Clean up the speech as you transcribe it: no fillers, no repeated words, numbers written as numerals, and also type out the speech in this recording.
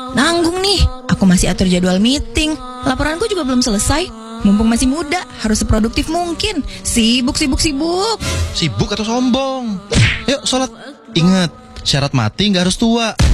Nanggung nih, aku masih atur jadwal meeting. Laporanku juga belum selesai. Mumpung masih muda, harus seproduktif mungkin. Sibuk. Sibuk atau sombong? Yuk sholat. Ingat, syarat mati gak harus tua.